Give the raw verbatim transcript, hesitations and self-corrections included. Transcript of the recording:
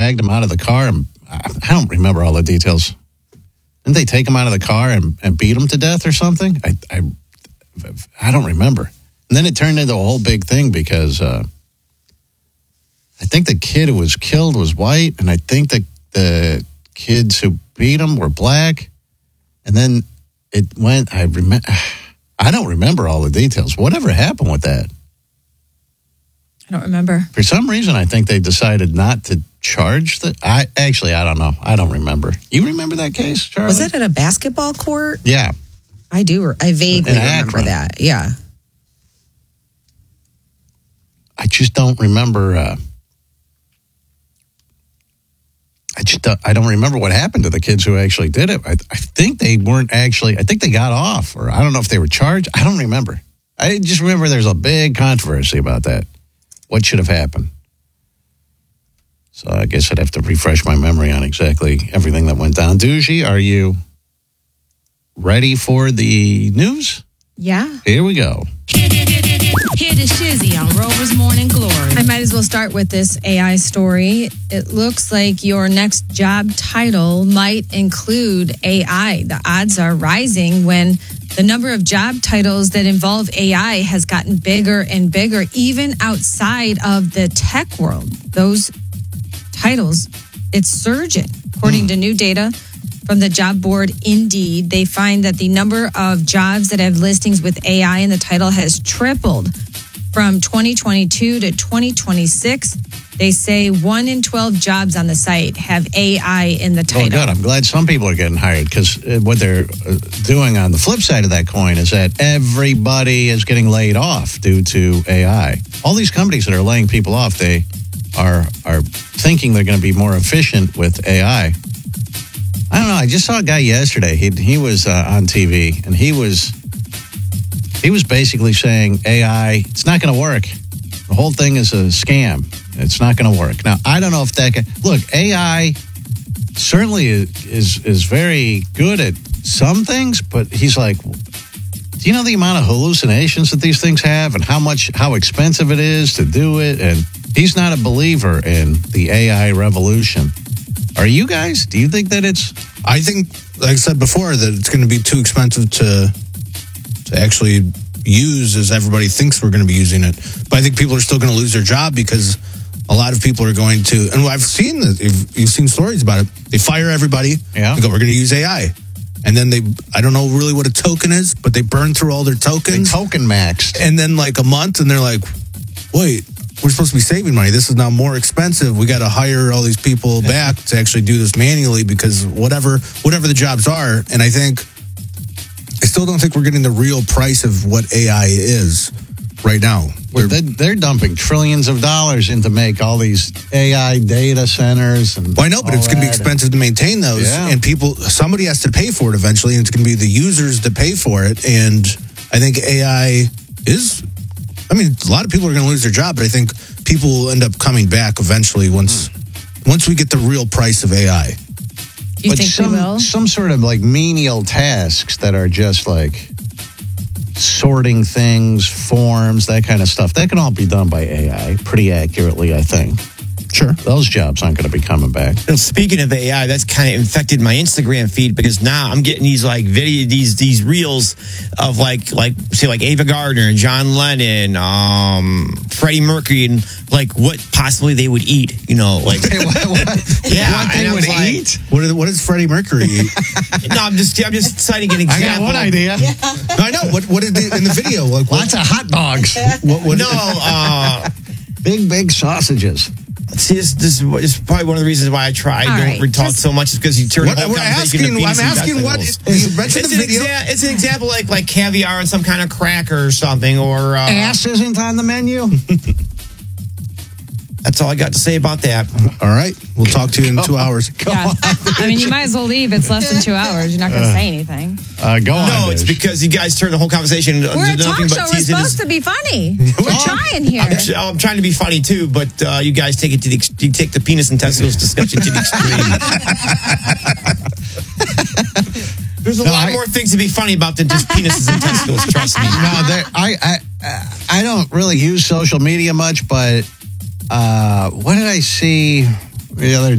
dragged him out of the car. And I don't remember all the details. Didn't they take him out of the car and, and beat him to death or something? I, I, I don't remember. And then it turned into a whole big thing because uh, I think the kid who was killed was white, and I think the the kids who beat him were black. And then it went. I remember. I don't remember all the details. Whatever happened with that? I don't remember. For some reason, I think they decided not to charge the. I actually, I don't know. I don't remember. You remember that case, Charlie? Was it at a basketball court? Yeah, I do. I vaguely In remember Akron. that. Yeah. I just don't remember. Uh, I just don't, I don't remember what happened to the kids who actually did it. I, I think they weren't actually. I think they got off, or I don't know if they were charged. I don't remember. I just remember there's a big controversy about that. What should have happened? So I guess I'd have to refresh my memory on exactly everything that went down. Doogie, are you ready for the news? Yeah. Here we go. Hear the Shizzy on Rover's Morning Glory. I might as well start with this A I story. It looks like your next job title might include A I. The odds are rising when the number of job titles that involve A I has gotten bigger and bigger, even outside of the tech world. Those titles, it's surging. According mm. to new data from the job board Indeed, they find that the number of jobs that have listings with A I in the title has tripled from twenty twenty-two to twenty twenty-six. They say one in twelve jobs on the site have A I in the title. Oh, good. I'm glad some people are getting hired because what they're doing on the flip side of that coin is that everybody is getting laid off due to A I. All these companies that are laying people off, they are are thinking they're going to be more efficient with A I. I don't know. I just saw a guy yesterday. He he was uh, on T V, and he was he was basically saying A I, it's not going to work. The whole thing is a scam. It's not going to work. Now, I don't know if that can... Look, A I certainly is, is is very good at some things, but he's like, do you know the amount of hallucinations that these things have and how much, how expensive it is to do it? And he's not a believer in the A I revolution. Are you guys? Do you think that it's... I think, like I said before, that it's going to be too expensive to to actually use as everybody thinks we're going to be using it. But I think people are still going to lose their job because a lot of people are going to, and I've seen this, you've, you've seen stories about it. They fire everybody. Yeah. They go, we're going to use A I. And then they, I don't know really what a token is, but they burn through all their tokens. They token maxed. And then like a month, and they're like, wait, we're supposed to be saving money. This is now more expensive. We got to hire all these people back to actually do this manually because whatever whatever the jobs are. And I think, I still don't think we're getting the real price of what A I is right now. Well, they're, they're dumping trillions of dollars into make all these A I data centers. And well, I know, but it's going to be expensive to maintain those. Yeah. And people, somebody has to pay for it eventually. And it's going to be the users that pay for it. And I think A I is... I mean, a lot of people are going to lose their job, but I think people will end up coming back eventually once mm. once we get the real price of A I. You but think some, we will? Some sort of like menial tasks that are just like sorting things, forms, that kind of stuff. That can all be done by A I pretty accurately, I think. Sure. Those jobs aren't going to be coming back. Well, speaking of A I, that's kind of infected my Instagram feed because now I'm getting these like video, these these reels of like like say like Ava Gardner, John Lennon, um, Freddie Mercury, and like what possibly they would eat. You know, like what, what, yeah, what they and I would was like, eat. What is, what does Freddie Mercury eat? No, I'm just I'm just citing an I example. got one idea. No, I know. What what did they, in the video? Like what, Lots of hot dogs. what, what, No, uh, Big, big sausages. see, this, this is probably one of the reasons why I try All don't right, re- talk just- so much is because you turn what the whole we're conversation asking, to I'm penis and asking what testicles. you mentioned It's the an, video. exa- it's an example like like caviar and some kind of cracker or something, or uh, Ass isn't on the menu. that's all I got to say about that. All right. We'll talk to you in two hours. Yeah. I mean, you might as well leave. It's less than two hours. You're not going to say anything. Uh, go on. No, it's Dish. because you guys turned the whole conversation into We're a nothing talk but show. We're teasing supposed his- to be funny. We're trying here. I'm, tr- I'm trying to be funny too, but uh, you guys take it to the ex- you take the penis and testicles discussion to the extreme. There's a No, lot I- more things to be funny about than just penises and testicles. Trust me. No, there, I, I, I don't really use social media much, but uh, what did I see the other